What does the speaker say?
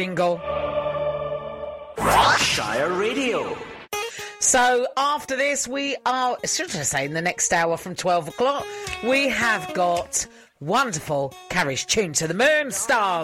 jingle. Shire Radio. So after this, we are, should I say, in the next hour from 12 o'clock, we have got wonderful Carriage Tune to the Moon stars.